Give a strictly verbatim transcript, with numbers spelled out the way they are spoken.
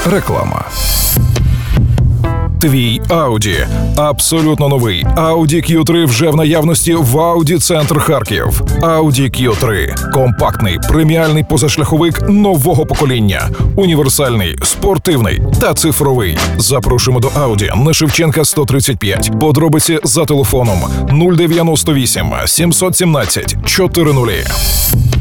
Реклама. Твій Audi. Абсолютно новий Audi кью три вже в наявності в Audi Центр Харків. Audi кью три – компактний, преміальний позашляховик нового покоління. Універсальний, спортивний та цифровий. Запрошуємо до Audi на Шевченка сто тридцять п'ять. Подробиці за телефоном нуль дев'яносто вісім сімсот сімнадцять чотирнадцять.